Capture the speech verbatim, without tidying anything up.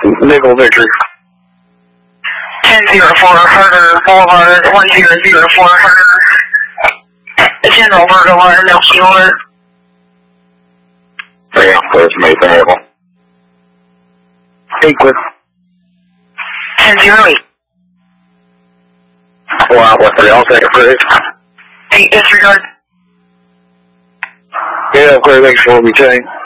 Nickel Victory. ten zero four Harder Boulevard, one zero zero four Harder. General Virgo Wire, Milky Order. Yeah, there's Mason Able. Equal. ten zero eight. Wow, what's the all second bridge? eight disregard. Yeah, clear, thanks for returning.